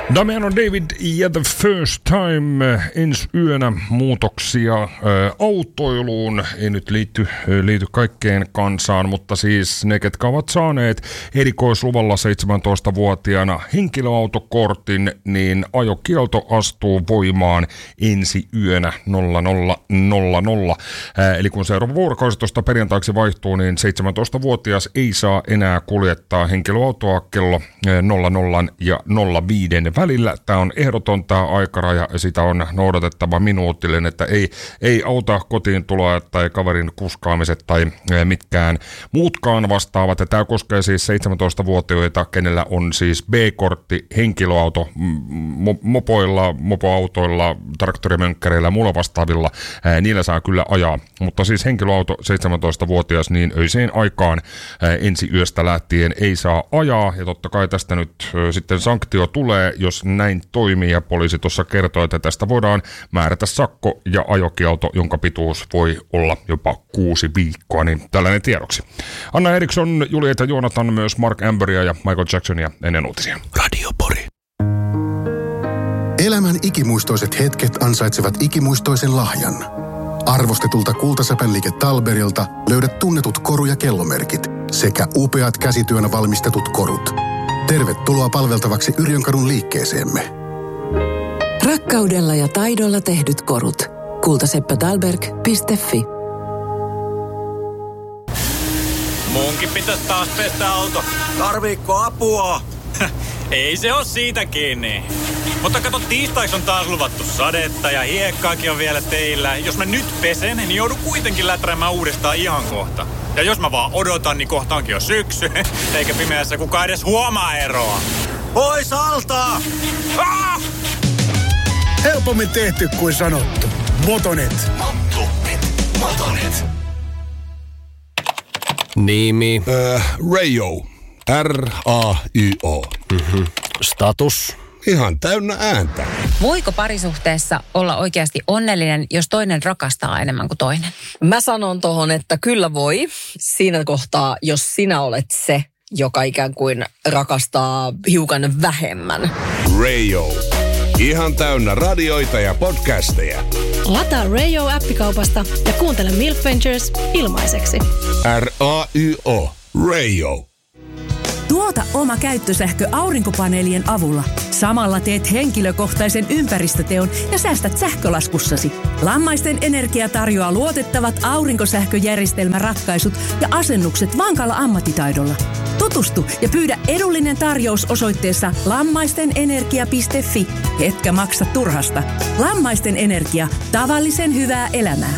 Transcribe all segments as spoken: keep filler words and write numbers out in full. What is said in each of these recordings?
Damian on David ja The First Time. Ensi yönä muutoksia ä, autoiluun. Ei nyt liity, liity kaikkeen kansaan, mutta siis ne, ketkä ovat saaneet erikoisluvalla seitsemäntoistavuotiaana henkilöautokortin, niin ajokielto astuu voimaan ensi yönä nolla nolla nolla nolla. Ä, eli kun seuraava vuorokausi tuosta perjantaiksi vaihtuu, niin seitsemäntoistavuotias ei saa enää kuljettaa henkilöautoa kello nolla nolla ja nolla viisi välillä. Tämä on ehdoton tämä aikaraja ja sitä on noudatettava minuutillinen, että ei, ei auta kotiin tuloa tai kaverin kuskaamiset tai mitkään muutkaan vastaavat. Ja tämä koskee siis seitsemäntoistavuotiaita, kenellä on siis B-kortti henkilöauto mo- mopoilla, mopoautoilla, traktorimönkkäreillä ja muulla vastaavilla. Ää, niillä saa kyllä ajaa, mutta siis henkilöauto seitsemäntoistavuotias niin öiseen aikaan ää, ensi yöstä lähtien ei saa ajaa ja totta kai tästä nyt ää, sitten sanktio tulee, jos näin toimii, ja poliisi tuossa kertoo, että tästä voidaan määrätä sakko ja ajokielto, jonka pituus voi olla jopa kuusi viikkoa, niin tällainen tiedoksi. Anna Eriksson, Juliet ja Joonatan, myös Mark Amberia ja Michael Jacksonia ennen uutisia. Radio Pori. Elämän ikimuistoiset hetket ansaitsevat ikimuistoisen lahjan. Arvostetulta Kultasäpänliike Talberilta löydät tunnetut koru- ja kellomerkit sekä upeat käsityönä valmistetut korut. Tervetuloa palveltavaksi Yrjönkadun liikkeeseemme. Rakkaudella ja taidolla tehdyt korut. kultaseppä-talberg piste fi. Munkin pitäisi taas pestä auto. Tarviikko apua? Ei se oo siitä kiinni. Mutta kato, tiistaiksi on taas luvattu sadetta ja hiekkaakin on vielä teillä. Jos mä nyt pesen, niin joudun kuitenkin läträämään uudestaan ihan kohta. Ja jos mä vaan odotan, niin kohta onkin jo syksy. Eikä pimeässä kukaan edes huomaa eroa. Pois alta! Ah! Helpommin tehty kuin sanottu. Motonet. Motonet. Motonet. Nimi. Öö, Rayo. R A Y O. Mm-hmm. Status. Ihan täynnä ääntä. Voiko parisuhteessa olla oikeasti onnellinen, jos toinen rakastaa enemmän kuin toinen? Mä sanon tohon, että kyllä voi. Siinä kohtaa, jos sinä olet se, joka ikään kuin rakastaa hiukan vähemmän. Rayo. Ihan täynnä radioita ja podcasteja. Lataa Rayo-appikaupasta ja kuuntele Milk Ventures ilmaiseksi. R A Y O. Rayo. Tuota oma käyttösähkö aurinkopaneelien avulla. Samalla teet henkilökohtaisen ympäristöteon ja säästät sähkölaskussasi. Lammaisten Energia tarjoaa luotettavat aurinkosähköjärjestelmäratkaisut ja asennukset vankalla ammattitaidolla. Tutustu ja pyydä edullinen tarjous osoitteessa lammaistenenergia piste fi. Etkä maksa turhasta. Lammaisten Energia. Tavallisen hyvää elämää.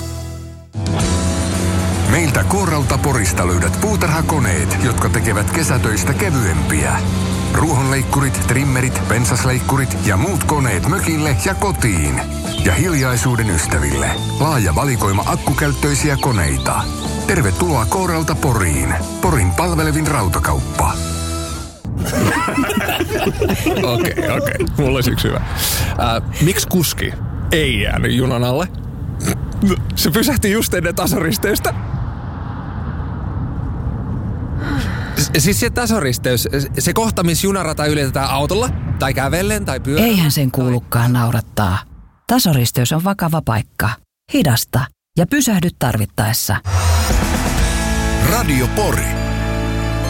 Meiltä Kooralta Porista löydät puutarhakoneet, jotka tekevät kesätöistä kevyempiä. Ruohonleikkurit, trimmerit, pensasleikkurit ja muut koneet mökille ja kotiin. Ja hiljaisuuden ystäville. Laaja valikoima akkukäyttöisiä koneita. Tervetuloa Kooralta Poriin. Porin palvelevin rautakauppa. Okei, okei. Okay, okay. Mulla olisi yksi hyvä. Äh, miksi kuski ei jäänyt junan alle? Se pysähti just ennen tasoristeystä. Siis se tasoristeys, se kohta, missä junarata ylitetään autolla, tai kävellen, tai pyörällä. Eihän sen kuulukaan naurattaa. Tasoristeys on vakava paikka. Hidasta ja pysähdy tarvittaessa. Radio Pori.